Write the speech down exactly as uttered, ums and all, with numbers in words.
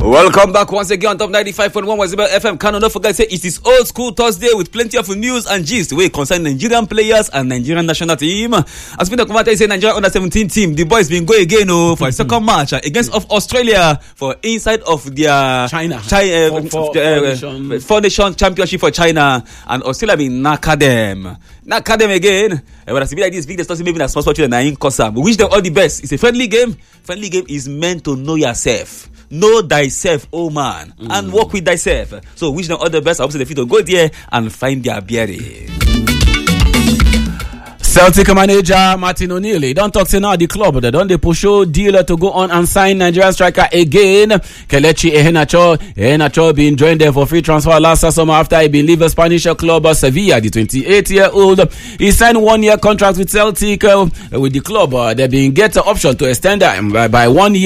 Welcome back once again on Top ninety-five point one Wazobia F M. Can not forget say it is old school Thursday with plenty of news and gist wey concern Nigerian players and Nigerian national team. As been documented, say Nigeria under seventeen team, the boys been go again oh, for a second match against of Australia for inside of their China, China uh, for, for, uh, Foundation Championship for China, and Australia been knackered them. Knackered them again. Uh, but as like this big discussion, maybe na small sport children na in Kosa. We wish them all the best. It's a friendly game. Friendly game is meant to know yourself. Know thyself, oh man, mm. and work with thyself. So wish them all the best. I hope they fit to go there and find their bearing. Celtic manager Martin O'Neill, he don't talk to now the club. They don't they push deal to go on and sign Nigerian striker again. Kelechi Iheanacho, Iheanacho been joined there for free transfer last summer after he been leave a Spanish club Sevilla. The twenty-eight-year-old, he signed one year contract with Celtic uh, with the club. Uh, they been get the option to extend that by, by one year.